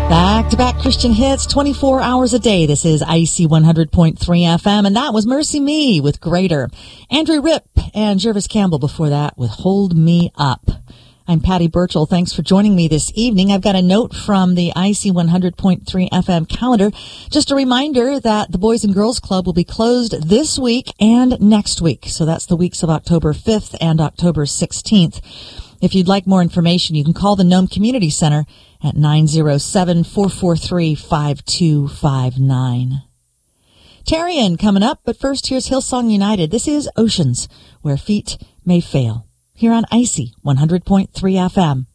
Back-to-back Christian hits, 24 hours a day. This is IC 100.3 FM, and that was Mercy Me with Greater. Andrew Ripp and Jervis Campbell before that with Hold Me Up. I'm Patty Burchell. Thanks for joining me this evening. I've got a note from the IC 100.3 FM calendar. Just a reminder that the Boys and Girls Club will be closed this week and next week. So that's the weeks of October 5th and October 16th. If you'd like more information, you can call the Nome Community Center at 907-443-5259. Tarian coming up, but first here's Hillsong United. This is Oceans, Where Feet May Fail, here on IC 100.3 FM.